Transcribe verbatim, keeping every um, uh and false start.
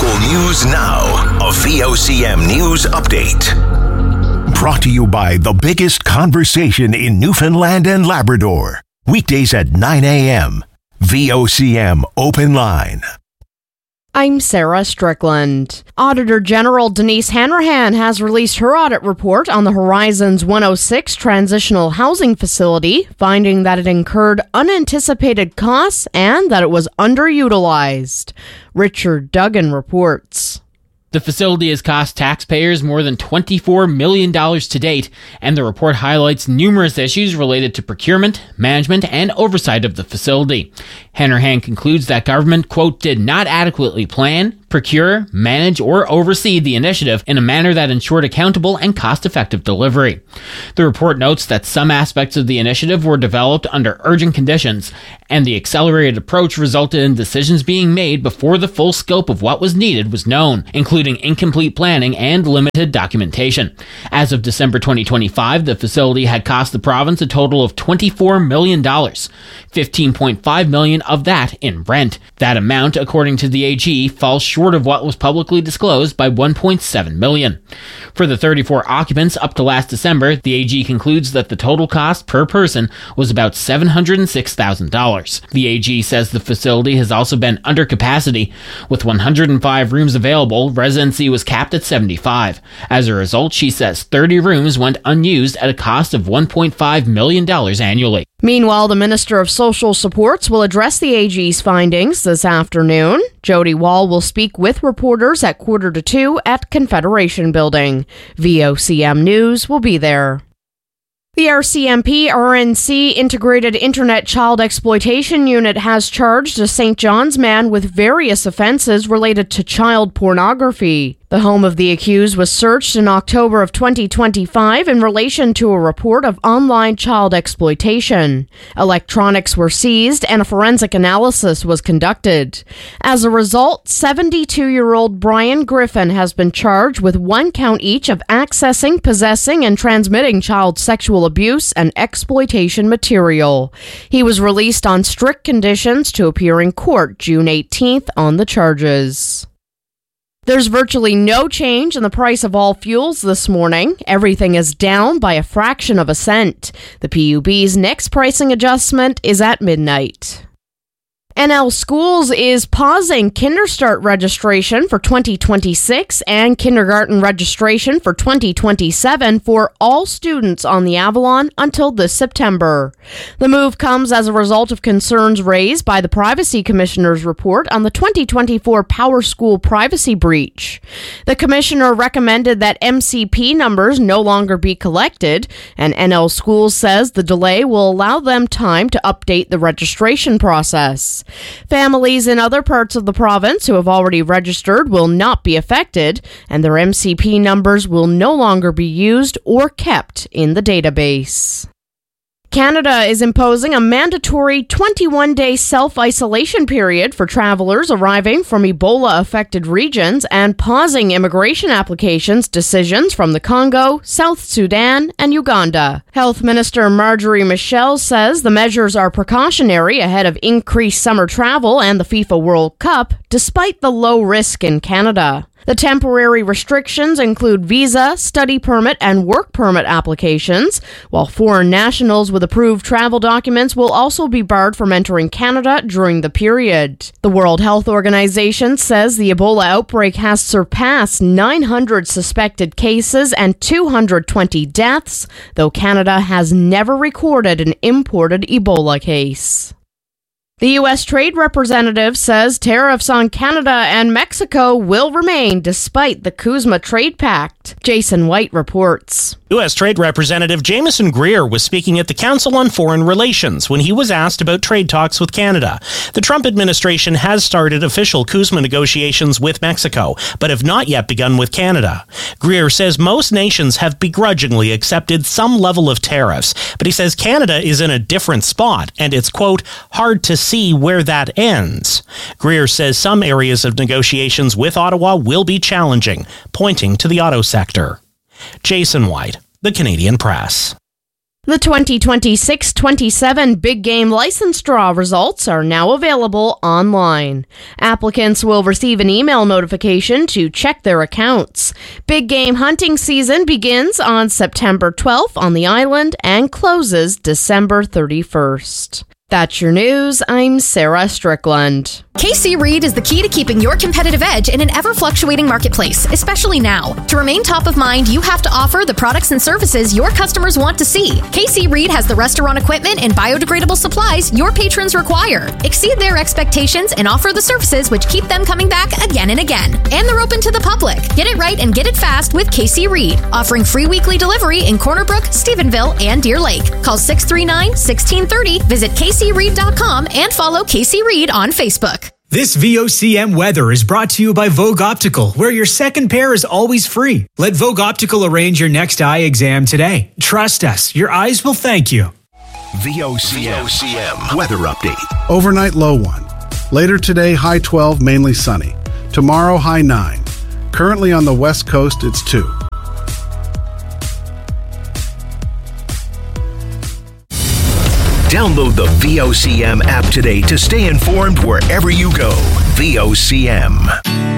Local news now. A V O C M News Update. Brought to you by the biggest conversation in Newfoundland and Labrador. Weekdays at nine a.m. V O C M Open Line. I'm Sarah Strickland. Auditor General Denise Hanrahan has released her audit report on the Horizons one oh six transitional housing facility, finding that it incurred unanticipated costs and that it was underutilized. Richard Duggan reports. The facility has cost taxpayers more than twenty-four million dollars to date, and the report highlights numerous issues related to procurement, management, and oversight of the facility. Hanrahan concludes that government, quote, did not adequately plan, procure, manage, or oversee the initiative in a manner that ensured accountable and cost-effective delivery. The report notes that some aspects of the initiative were developed under urgent conditions, and the accelerated approach resulted in decisions being made before the full scope of what was needed was known, including incomplete planning and limited documentation. As of December twenty twenty-five, the facility had cost the province a total of twenty-four million dollars, fifteen point five million dollars of that in rent. That amount, according to the A G, falls short of what was publicly disclosed by one point seven million dollars. For the thirty-four occupants up to last December, the A G concludes that the total cost per person was about seven hundred six thousand dollars. The A G says the facility has also been under capacity. With one hundred five rooms available, residency was capped at seventy-five. As a result, she says thirty rooms went unused at a cost of one point five million dollars annually. Meanwhile, the Minister of Social Supports will address the A G's findings this afternoon. Jody Wall will speak with reporters at quarter to two at Confederation Building. V O C M News will be there. The R C M P R N C Integrated Internet Child Exploitation Unit has charged a Saint John's man with various offenses related to child pornography. The home of the accused was searched in October of twenty twenty-five in relation to a report of online child exploitation. Electronics were seized and a forensic analysis was conducted. As a result, seventy-two-year-old Brian Griffin has been charged with one count each of accessing, possessing, and transmitting child sexual abuse and exploitation material. He was released on strict conditions to appear in court June eighteenth on the charges. There's virtually no change in the price of all fuels this morning. Everything is down by a fraction of a cent. The P U B's next pricing adjustment is at midnight. N L Schools is pausing Kinderstart registration for twenty twenty-six and kindergarten registration for twenty twenty-seven for all students on the Avalon until this September. The move comes as a result of concerns raised by the Privacy Commissioner's report on the twenty twenty-four Power School privacy breach. The Commissioner recommended that M C P numbers no longer be collected, and N L Schools says the delay will allow them time to update the registration process. Families in other parts of the province who have already registered will not be affected, and their M C P numbers will no longer be used or kept in the database. Canada is imposing a mandatory twenty-one day self-isolation period for travelers arriving from Ebola-affected regions and pausing immigration applications decisions from the Congo, South Sudan, and Uganda. Health Minister Marjorie Michel says the measures are precautionary ahead of increased summer travel and the FIFA World Cup, despite the low risk in Canada. The temporary restrictions include visa, study permit, and work permit applications, while foreign nationals with approved travel documents will also be barred from entering Canada during the period. The World Health Organization says the Ebola outbreak has surpassed nine hundred suspected cases and two hundred twenty deaths, though Canada has never recorded an imported Ebola case. The U S Trade Representative says tariffs on Canada and Mexico will remain despite the CUSMA trade pact. Jason White reports. U S Trade Representative Jameson Greer was speaking at the Council on Foreign Relations when he was asked about trade talks with Canada. The Trump administration has started official CUSMA negotiations with Mexico, but have not yet begun with Canada. Greer says most nations have begrudgingly accepted some level of tariffs, but he says Canada is in a different spot, and it's, quote, hard to see where that ends. Greer says some areas of negotiations with Ottawa will be challenging, pointing to the auto sector. Jason White, The Canadian Press. The twenty twenty-six twenty-seven Big Game License Draw results are now available online. Applicants will receive an email notification to check their accounts. Big game hunting season begins on September twelfth on the island and closes December thirty-first. That's your news. I'm Sarah Strickland. K C Reed is the key to keeping your competitive edge in an ever-fluctuating marketplace, especially now. To remain top of mind, you have to offer the products and services your customers want to see. K C Reed has the restaurant equipment and biodegradable supplies your patrons require. Exceed their expectations and offer the services which keep them coming back again and again. And they're open to the public. Get it right and get it fast with K C Reed, offering free weekly delivery in Corner Brook, Stephenville, and Deer Lake. Call six three nine, one six three zero, visit k c reed dot com, and follow K C Reed on Facebook. This V O C M weather is brought to you by Vogue Optical, where your second pair is always free. Let Vogue Optical arrange your next eye exam today. Trust us, your eyes will thank you. V O C M, V O C M weather update. Overnight low one. Later today, high twelve, mainly sunny. Tomorrow, high nine. Currently on the west coast, it's two. Download the V O C M app today to stay informed wherever you go. V O C M.